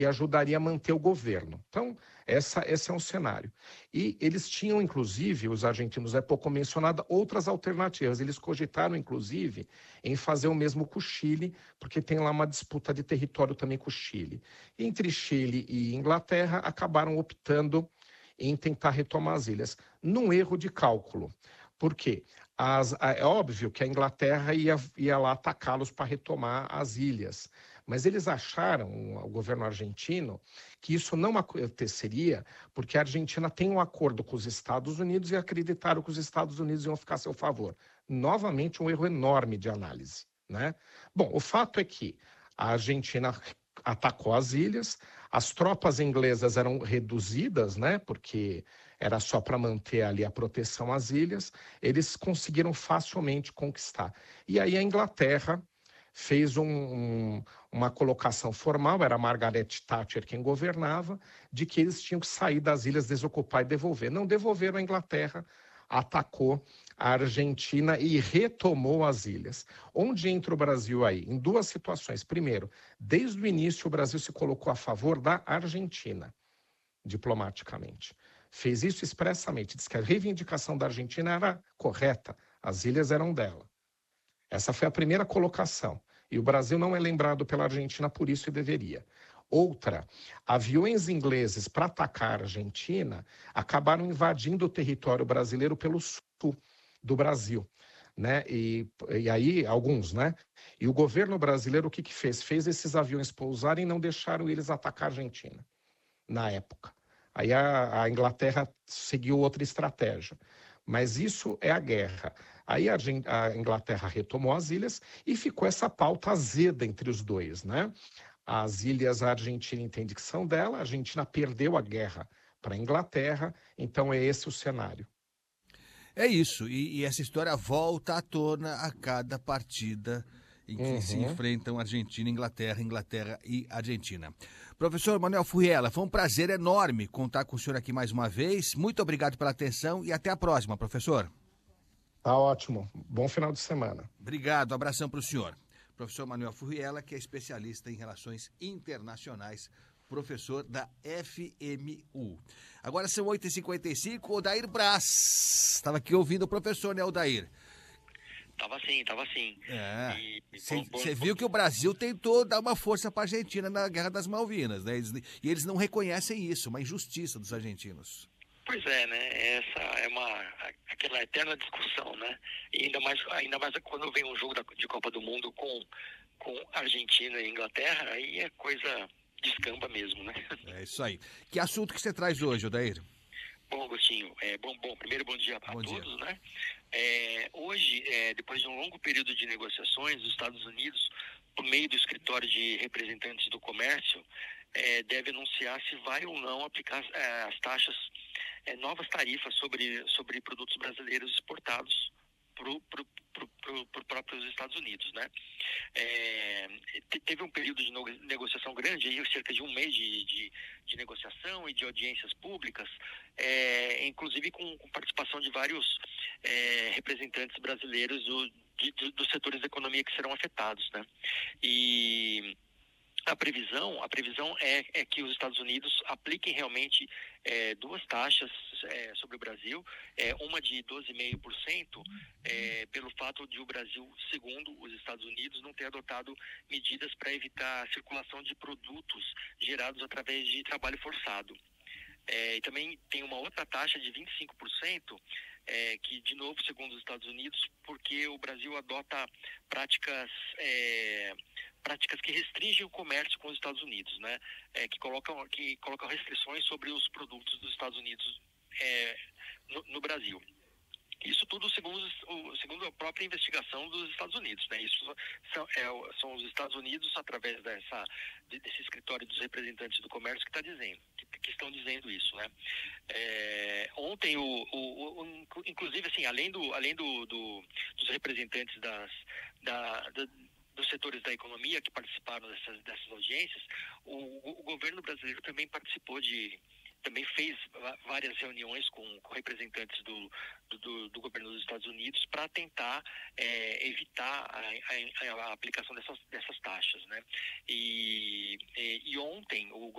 e ajudaria a manter o governo. Então, esse é um cenário. E eles tinham, inclusive, os argentinos, é pouco mencionado, outras alternativas. Eles cogitaram, inclusive, em fazer o mesmo com o Chile, porque tem lá uma disputa de território também com o Chile. Entre Chile e Inglaterra, acabaram optando em tentar retomar as ilhas, num erro de cálculo. Por quê? É óbvio que a Inglaterra ia lá atacá-los para retomar as ilhas, mas eles acharam, o governo argentino, que isso não aconteceria porque a Argentina tem um acordo com os Estados Unidos e acreditaram que os Estados Unidos iam ficar a seu favor. Novamente, um erro enorme de análise, né? Bom, o fato é que a Argentina atacou as ilhas, as tropas inglesas eram reduzidas, né? Porque era só para manter ali a proteção às ilhas, eles conseguiram facilmente conquistar. E aí a Inglaterra fez uma colocação formal, era Margaret Thatcher quem governava, de que eles tinham que sair das ilhas, desocupar e devolver. Não devolveram a Inglaterra, atacou a Argentina e retomou as ilhas. Onde entra o Brasil aí? Em duas situações. Primeiro, desde o início o Brasil se colocou a favor da Argentina, diplomaticamente. Fez isso expressamente, disse que a reivindicação da Argentina era correta, as ilhas eram dela. Essa foi a primeira colocação. E o Brasil não é lembrado pela Argentina por isso e deveria. Outra, aviões ingleses para atacar a Argentina acabaram invadindo o território brasileiro pelo sul do Brasil, né? E aí, alguns, né? E o governo brasileiro o que fez? Fez esses aviões pousarem e não deixaram eles atacar a Argentina, na época. Aí a Inglaterra seguiu outra estratégia. Mas isso é a guerra. Aí a Inglaterra retomou as ilhas e ficou essa pauta azeda entre os dois, né? As ilhas, a Argentina entende que são dela, a Argentina perdeu a guerra para a Inglaterra, então é esse o cenário. É isso, e essa história volta à tona a cada partida em que se Uhum. enfrentam Argentina, Inglaterra, Inglaterra e Argentina. Professor Manuel Furriela, foi um prazer enorme contar com o senhor aqui mais uma vez. Muito obrigado pela atenção e até a próxima, professor. Tá ótimo. Bom final de semana. Obrigado, abração para o senhor. Professor Manuel Furriela, que é especialista em relações internacionais, professor da FMU. Agora são 8h55, Odair Braz. Estava aqui ouvindo o professor, né, Odair? Tava sim. Você viu que o Brasil tentou dar uma força para a Argentina na Guerra das Malvinas, né? E eles não reconhecem isso, uma injustiça dos argentinos. Pois é, né? Essa é aquela eterna discussão, né? E ainda mais quando vem um jogo de Copa do Mundo com Argentina e Inglaterra, aí a coisa descamba mesmo, né? É isso aí. Que assunto que você traz hoje, Odair? Bom, Agostinho, primeiro bom dia a todos, né? Hoje, depois de um longo período de negociações, os Estados Unidos, por meio do escritório de representantes do comércio, deve anunciar se vai ou não aplicar as taxas, novas tarifas sobre produtos brasileiros exportados para próprios Estados Unidos, né? Teve um período de negociação grande, aí, cerca de um mês de negociação e de audiências públicas, inclusive com participação de vários representantes brasileiros dos setores da economia que serão afetados, né? E a previsão é que os Estados Unidos apliquem realmente duas taxas sobre o Brasil, uma de 12,5%, pelo fato de o Brasil, segundo os Estados Unidos, não ter adotado medidas para evitar a circulação de produtos gerados através de trabalho forçado. E também tem uma outra taxa de 25%, que, de novo, segundo os Estados Unidos, porque o Brasil adota práticas que restringem o comércio com os Estados Unidos, né? Que colocam restrições sobre os produtos dos Estados Unidos no Brasil. Isso tudo segundo a própria investigação dos Estados Unidos, né? Isso são os Estados Unidos, através desse escritório dos representantes do comércio, que estão dizendo isso, né? Ontem, inclusive, assim, além dos representantes dos setores da economia que participaram dessas audiências, o governo brasileiro também fez várias reuniões com representantes do governo dos Estados Unidos para tentar evitar a aplicação dessas taxas, né? E ontem o